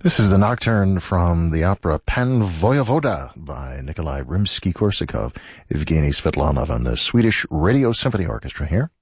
This is the nocturne from the opera Pan Voyevoda by Nikolai Rimsky-Korsakov, Evgeny Svetlanov, and the Swedish Radio Symphony Orchestra here